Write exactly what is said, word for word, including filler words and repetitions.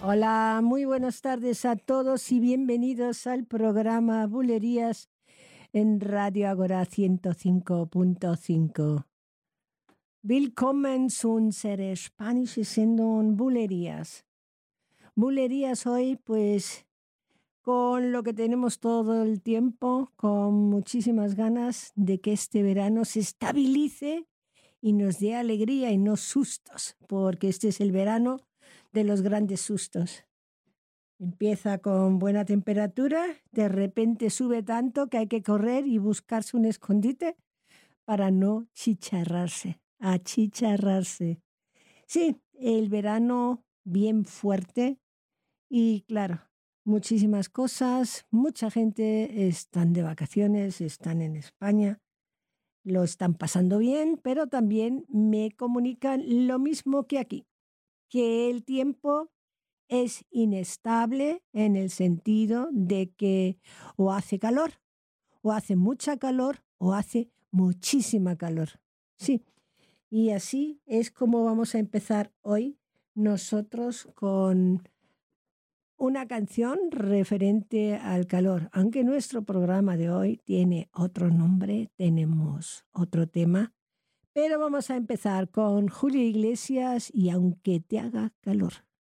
Hola, muy buenas tardes a todos y bienvenidos al programa Bulerías en Radio Agora ciento cinco punto cinco. Willkommen zu unserer spanischen Sendung Bulerías. Bulerías hoy, pues, con lo que tenemos todo el tiempo, con muchísimas ganas de que este verano se estabilice y nos dé alegría y no sustos, porque este es el verano de los grandes sustos. Empieza con buena temperatura, de repente sube tanto que hay que correr y buscarse un escondite para no chicharrarse, achicharrarse. Sí, el verano bien fuerte y claro, muchísimas cosas, mucha gente están de vacaciones, están en España, lo están pasando bien, pero también me comunican lo mismo que aquí, que el tiempo es inestable en el sentido de que o hace calor, o hace mucha calor, o hace muchísima calor. Sí, y así es como vamos a empezar hoy nosotros con una canción referente al calor. Aunque nuestro programa de hoy tiene otro nombre, tenemos otro tema, pero vamos a empezar con Julio Iglesias y Aunque te haga calor.